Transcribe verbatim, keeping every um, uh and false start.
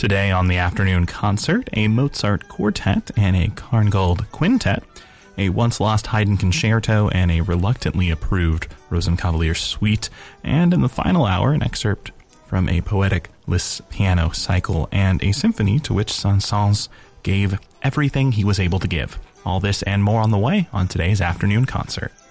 Today on the afternoon concert, a Mozart quartet and a Korngold quintet, a once-lost Haydn concerto and a reluctantly approved Rosenkavalier suite, and in the final hour, an excerpt from a poetic Liszt piano cycle and a symphony to which Saint-Saëns gave everything he was able to give. All this and more on the way on today's afternoon concert.